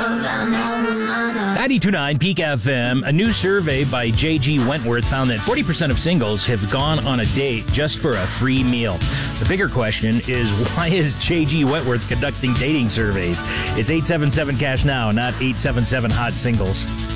92.9 Peak FM, a new survey by J.G. Wentworth found that 40% of singles have gone on a date just for a free meal. The bigger question is, why is J.G. Wentworth conducting dating surveys? It's 877-CASH now, not 877-HOT-SINGLES.